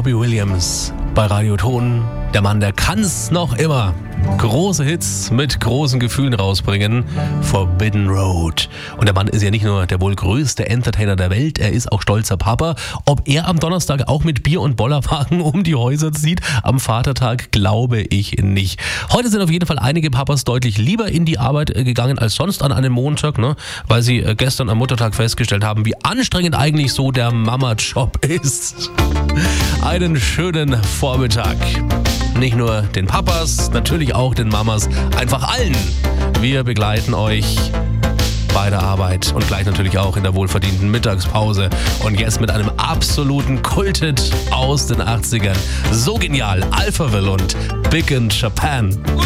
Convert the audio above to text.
Robbie Williams bei Radio Ton. Der Mann, der kann's noch immer. Große Hits mit großen Gefühlen rausbringen. Forbidden Road. Und der Mann ist ja nicht nur der wohl größte Entertainer der Welt, er ist auch stolzer Papa. Ob er am Donnerstag auch mit Bier und Bollerwagen um die Häuser zieht, am Vatertag, glaube ich nicht. Heute sind auf jeden Fall einige Papas deutlich lieber in die Arbeit gegangen als sonst an einem Montag, ne? Weil sie gestern am Muttertag festgestellt haben, wie anstrengend eigentlich so der Mama-Job ist. Einen schönen Vormittag. Nicht nur den Papas, natürlich auch den Mamas, einfach allen. Wir begleiten euch bei der Arbeit und gleich natürlich auch in der wohlverdienten Mittagspause. Und jetzt mit einem absoluten Kulthit aus den 80ern. So genial, Alphaville und Big in Japan.